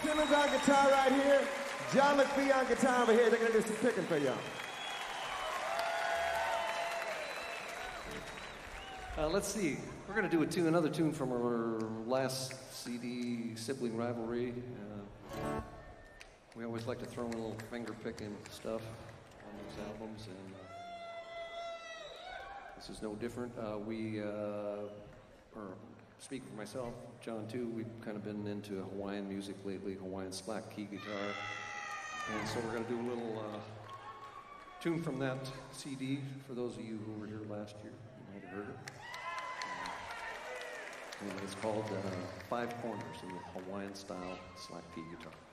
Simmons on guitar right here. John McPhee on guitar over here. They're going to do some picking for y'all. Let's see. We're going to do another tune from our last CD, Sibling Rivalry. We always like to throw in a little finger-picking stuff on those albums, and this is no different. Or speaking for myself, John too, we've kind of been into Hawaiian music lately, Hawaiian slack key guitar. And so we're going to do a little tune from that CD for those of you who were here last year. You might have heard it. Anyway, it's called Five Corners in the Hawaiian style slack key guitar.